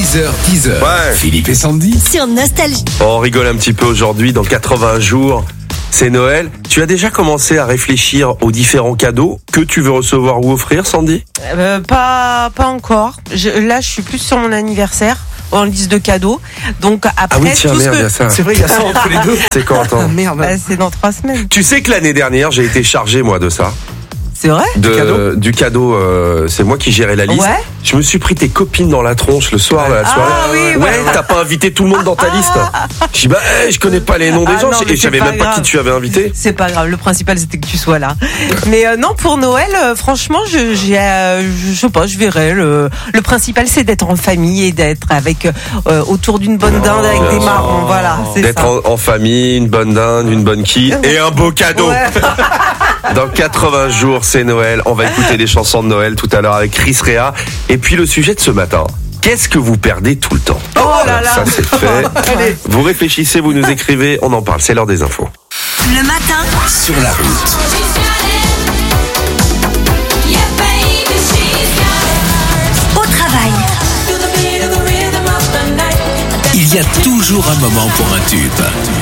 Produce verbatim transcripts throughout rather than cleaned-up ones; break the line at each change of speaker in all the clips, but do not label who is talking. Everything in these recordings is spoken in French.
six heures dix.
Ouais.
Philippe et Sandy
sur Nostalgie.
On rigole un petit peu aujourd'hui, dans quatre-vingts jours, c'est Noël. Tu as déjà commencé à réfléchir aux différents cadeaux que tu veux recevoir ou offrir, Sandy ?
euh, Pas pas encore. Je, là, je suis plus sur mon anniversaire, en liste de cadeaux. Donc après,
Ah oui, tiens,
tout
merde,
ce
il y
que...
a ça.
C'est vrai, il y a ça entre les deux.
C'est quand, attends.
Merde.
Bah, c'est dans trois semaines.
Tu sais que l'année dernière, j'ai été chargé, moi, de ça.
C'est vrai?
De,
Du cadeau
du cadeau, euh, c'est moi qui gérais la liste.
Ouais.
Je me suis pris tes copines dans la tronche le soir de la
Ah
soirée.
oui,
ouais,
ouais.
t'as pas invité tout le monde dans ta liste. Je dis bah, hey, je connais pas les noms des
Ah
gens
non, mais
et je savais
c'est pas
même pas
grave.
qui tu avais invité.
C'est pas grave. Le principal, c'était que tu sois là. Mais euh, non, pour Noël, euh, franchement, je, j'ai, euh, je, je sais pas, je verrai. Le, le principal, c'est d'être en famille et d'être avec euh, autour d'une bonne dinde avec
bien
des
sûr.
marrons. Voilà, c'est
D'être
ça.
en, en famille, une bonne dinde, une bonne quille et un beau cadeau.
Ouais.
Dans quatre-vingts jours, c'est Noël. On va écouter des chansons de Noël tout à l'heure avec Chris Rea. Et puis le sujet de ce matin. Qu'est-ce que vous perdez tout le temps ?
Oh là là.
Ça c'est fait.
Allez.
Vous réfléchissez, vous nous écrivez, on en parle. C'est l'heure des infos.
Le matin,
Sur la route.
au travail,
Il y a toujours un moment pour un tube.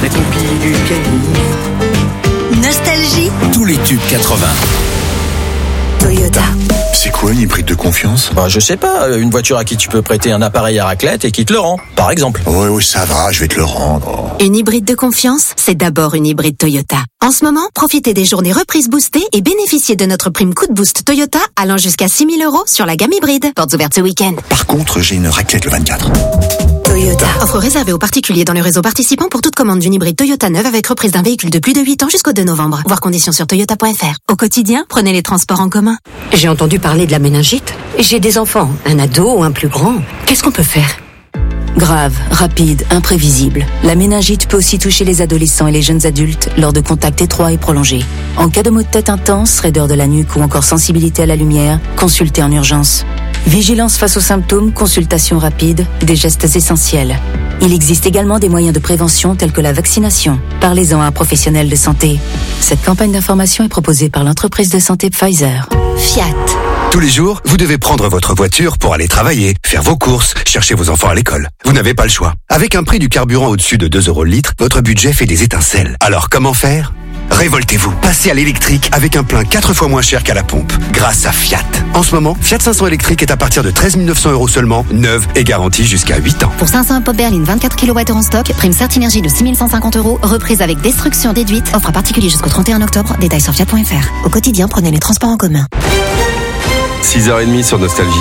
Nostalgie,
Tous les tubes quatre-vingts.
Toyota.
C'est quoi une hybride de confiance ?
Bah, je sais pas, une voiture à qui tu peux prêter un appareil à raclette et qui te le rend, par exemple.
Ouais, ouais, ça va, je vais te le rendre.
Une hybride de confiance, c'est d'abord une hybride Toyota. En ce moment, profitez des journées reprises boostées et bénéficiez de notre prime coup de boost Toyota allant jusqu'à six mille euros sur la gamme hybride. Portes ouvertes ce week-end.
Par contre, j'ai une raclette le vingt-quatre.
Toyota. Offre réservée aux particuliers dans le réseau participant pour toute commande d'une hybride Toyota neuve avec reprise d'un véhicule de plus de huit ans jusqu'au deux novembre. Voir conditions sur toyota point f r. Au quotidien, prenez les transports en commun.
J'ai entendu parler de la méningite. J'ai des enfants, un ado ou un plus grand. Qu'est-ce qu'on peut faire ?
Grave, rapide, imprévisible. La méningite peut aussi toucher les adolescents et les jeunes adultes lors de contacts étroits et prolongés. En cas de maux de tête intense, raideur de la nuque ou encore sensibilité à la lumière, consultez en urgence. Vigilance face aux symptômes, consultation rapide, des gestes essentiels. Il existe également des moyens de prévention tels que la vaccination. Parlez-en à un professionnel de santé. Cette campagne d'information est proposée par l'entreprise de santé Pfizer.
Fiat.
Tous les jours, vous devez prendre votre voiture pour aller travailler, faire vos courses, chercher vos enfants à l'école. Vous n'avez pas le choix. Avec un prix du carburant au-dessus de deux euros le litre, votre budget fait des étincelles. Alors comment faire ? Révoltez-vous. Passez à l'électrique avec un plein quatre fois moins cher qu'à la pompe, grâce à Fiat. En ce moment, Fiat cinq cents électrique est à partir de treize mille neuf cents euros seulement, neuve et garantie jusqu'à huit ans.
Pour cinq cents pop berline vingt-quatre kilowattheures en stock, prime Certinergie de six mille cent cinquante euros, reprise avec destruction déduite, offre à particulier jusqu'au trente et un octobre, détails sur fiat point f r. Au quotidien, prenez les transports en commun.
six heures trente sur Nostalgie.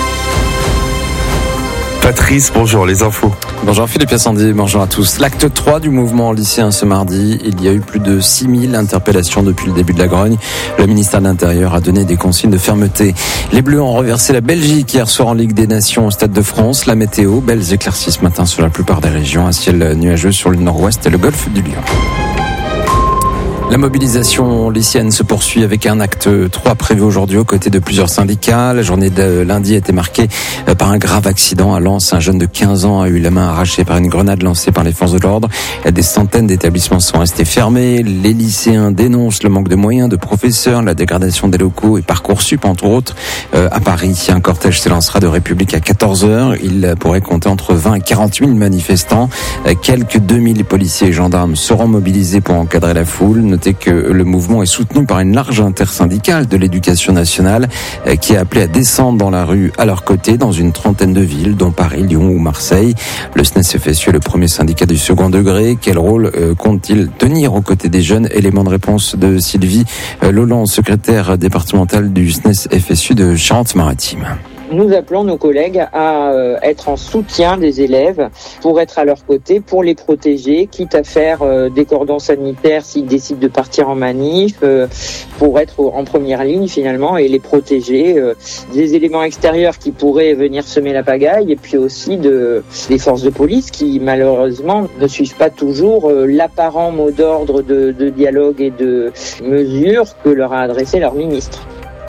Patrice, bonjour, les infos.
Bonjour Philippe et Sandy, bonjour à tous. L'acte trois du mouvement lycéen ce mardi, il y a eu plus de six mille interpellations depuis le début de la grogne. Le ministère de l'Intérieur a donné des consignes de fermeté. Les Bleus ont reversé la Belgique hier soir en Ligue des Nations au Stade de France. La météo, belles éclaircies ce matin sur la plupart des régions, un ciel nuageux sur le nord-ouest et le golfe du Lion. La mobilisation lycéenne se poursuit avec un acte trois prévu aujourd'hui aux côtés de plusieurs syndicats. La journée de lundi a été marquée par un grave accident à Lens. Un jeune de quinze ans a eu la main arrachée par une grenade lancée par les forces de l'ordre. Des centaines d'établissements sont restés fermés. Les lycéens dénoncent le manque de moyens, de professeurs, la dégradation des locaux et Parcoursup, entre autres. Euh, à Paris, un cortège s'élancera de République à quatorze heures. Il pourrait compter entre vingt et quarante mille manifestants. Quelques deux mille policiers et gendarmes seront mobilisés pour encadrer la foule. Notez que le mouvement est soutenu par une large intersyndicale de l'éducation nationale qui a appelé à descendre dans la rue à leur côté dans une trentaine de villes, dont Paris, Lyon ou Marseille. Le S N E S F S U est le premier syndicat du second degré. Quel rôle euh, compte-t-il tenir aux côtés des jeunes ? Élément de réponse de Sylvie euh, Lolland, secrétaire départementale du S N E S F S U de Charente-Maritime.
Nous appelons nos collègues à euh, être en soutien des élèves pour être à leur côté, pour les protéger, quitte à faire euh, des cordons sanitaires s'ils décident de partir en manif, euh, pour être en première ligne finalement et les protéger euh, des éléments extérieurs qui pourraient venir semer la pagaille et puis aussi de, des forces de police qui malheureusement ne suivent pas toujours euh, l'apparent mot d'ordre de, de dialogue et de mesures que leur a adressé leur ministre.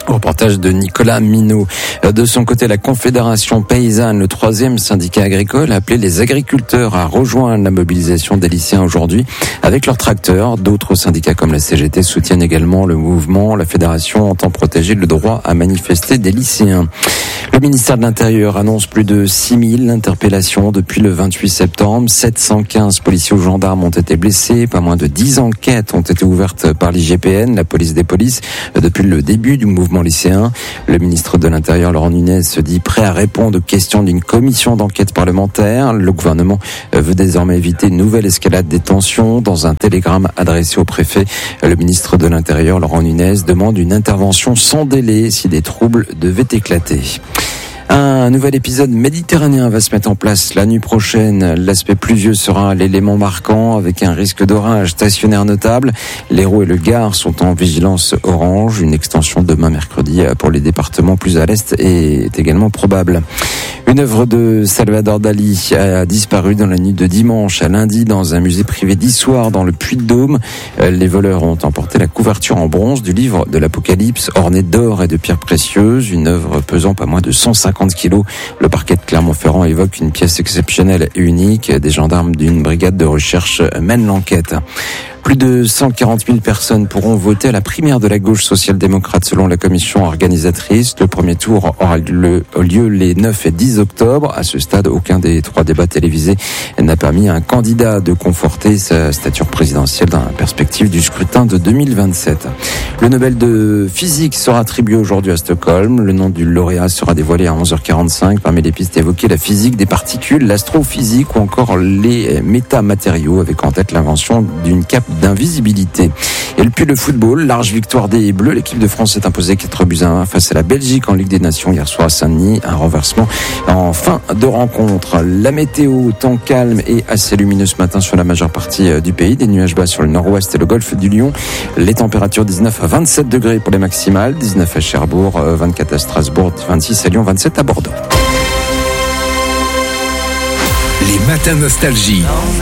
Reportage de Nicolas Minot. De son côté, la Confédération paysanne, le troisième syndicat agricole, a appelé les agriculteurs à rejoindre la mobilisation des lycéens aujourd'hui avec leurs tracteurs. D'autres syndicats comme la C G T soutiennent également le mouvement. La fédération entend protéger le droit à manifester des lycéens. Le ministère de l'Intérieur annonce plus de six mille interpellations depuis le vingt-huit septembre. sept cent quinze policiers ou gendarmes ont été blessés. Pas moins de dix enquêtes ont été ouvertes par l'I G P N, la police des polices, depuis le début du mouvement lycéen. Le ministre de l'Intérieur, Laurent Nunez, se dit prêt à répondre aux questions d'une commission d'enquête parlementaire. Le gouvernement veut désormais éviter une nouvelle escalade des tensions. Dans un télégramme adressé au préfet, le ministre de l'Intérieur, Laurent Nunez, demande une intervention sans délai si des troubles devaient éclater. Un nouvel épisode méditerranéen va se mettre en place la nuit prochaine. L'aspect pluvieux sera l'élément marquant avec un risque d'orage stationnaire notable. L'Hérault et le Gard sont en vigilance orange. Une extension demain mercredi pour les départements plus à l'est est également probable. Une œuvre de Salvador Dali a disparu dans la nuit de dimanche à lundi dans un musée privé d'Issoire dans le Puy-de-Dôme. Les voleurs ont emporté la couverture en bronze du livre de l'Apocalypse ornée d'or et de pierres précieuses. Une œuvre pesant pas moins de cent cinquante kilos. Le parquet de Clermont-Ferrand évoque une pièce exceptionnelle et unique. Des gendarmes d'une brigade de recherche mènent l'enquête. Plus de cent quarante mille personnes pourront voter à la primaire de la gauche social-démocrate selon la commission organisatrice. Le premier tour aura lieu les neuf et dix octobre. À ce stade, aucun des trois débats télévisés n'a permis à un candidat de conforter sa stature présidentielle dans la perspective du scrutin de deux mille vingt-sept. Le Nobel de physique sera attribué aujourd'hui à Stockholm. Le nom du lauréat sera dévoilé à onze heures quarante-cinq. Parmi les pistes évoquées, la physique des particules, l'astrophysique ou encore les métamatériaux, avec en tête l'invention d'une cape d'invisibilité. Et puis le football, large victoire des Bleus. L'équipe de France s'est imposée quatre buts à un face à la Belgique en Ligue des Nations hier soir à Saint-Denis. Un renversement en fin de rencontre. La météo, temps calme et assez lumineux ce matin sur la majeure partie du pays. Des nuages bas sur le nord-ouest et le golfe du Lion. Les températures dix-neuf à vingt-sept degrés pour les maximales. dix-neuf à Cherbourg, vingt-quatre à Strasbourg, vingt-six à Lyon, vingt-sept à Bordeaux.
Les matins nostalgie.